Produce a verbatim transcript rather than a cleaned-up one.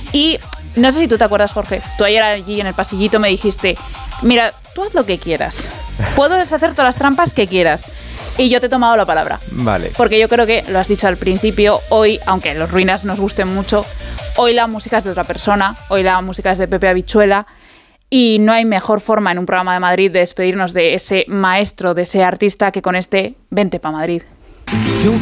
Y no sé si tú te acuerdas, Jorge, tú ayer allí en el pasillito me dijiste, mira, tú haz lo que quieras, puedes hacer todas las trampas que quieras. Y yo te he tomado la palabra. Vale. Porque yo creo que, lo has dicho al principio, hoy, aunque los Ruinas nos gusten mucho, hoy la música es de otra persona, hoy la música es de Pepe Habichuela, y no hay mejor forma en un programa de Madrid de despedirnos de ese maestro, de ese artista, que con este Vente pa' Madrid.